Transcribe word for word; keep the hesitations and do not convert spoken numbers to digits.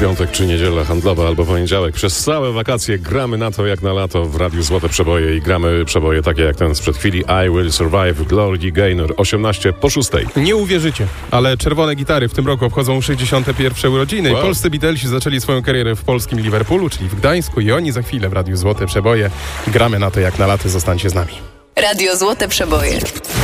piątek czy niedziela handlowa albo poniedziałek. Przez całe wakacje gramy na to jak na lato w Radiu Złote Przeboje i gramy przeboje takie jak ten sprzed chwili I Will Survive, Glory Gaynor, osiemnaście po szóstej. Nie uwierzycie, ale Czerwone Gitary w tym roku obchodzą sześćdziesiąte pierwsze urodziny. Wow. Polscy Beatlesi zaczęli swoją karierę w polskim Liverpoolu, czyli w Gdańsku, i oni za chwilę w Radiu Złote Przeboje. Gramy na to jak na lato, zostańcie z nami. Radio Złote Przeboje.